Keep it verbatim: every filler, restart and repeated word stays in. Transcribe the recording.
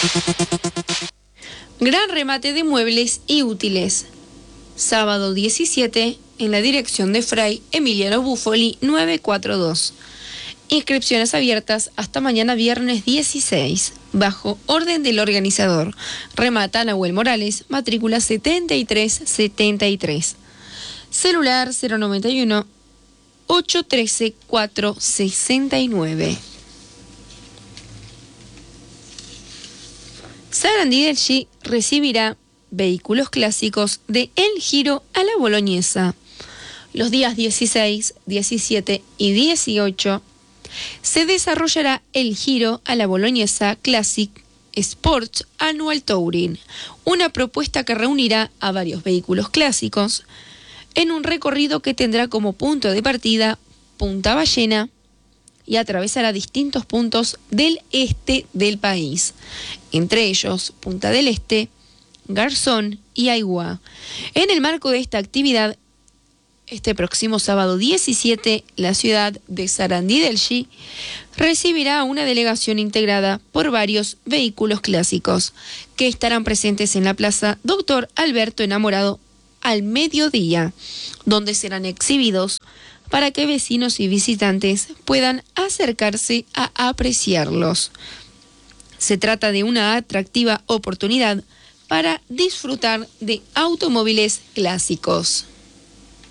Gran remate de muebles y útiles. Sábado diecisiete, en la dirección de Fray Emiliano Buffoli novecientos cuarenta y dos. Inscripciones abiertas hasta mañana viernes dieciséis. Bajo orden del organizador. Remata Nahuel Morales, matrícula setenta y tres setenta y tres. Celular cero noventa y uno, ochocientos trece, cuatrocientos sesenta y nueve. Sarandí del Chi recibirá vehículos clásicos de El Giro a la Boloñesa. Los días dieciséis, diecisiete y dieciocho se desarrollará el Giro a la Boloñesa Classic Sports Annual Touring, una propuesta que reunirá a varios vehículos clásicos en un recorrido que tendrá como punto de partida Punta Ballena y atravesará distintos puntos del este del país, entre ellos Punta del Este, Garzón y Aigua. En el marco de esta actividad, este próximo sábado diecisiete, la ciudad de Sarandí del Chi recibirá una delegación integrada por varios vehículos clásicos que estarán presentes en la Plaza Doctor Alberto Enamorado al mediodía, donde serán exhibidos para que vecinos y visitantes puedan acercarse a apreciarlos. Se trata de una atractiva oportunidad para disfrutar de automóviles clásicos.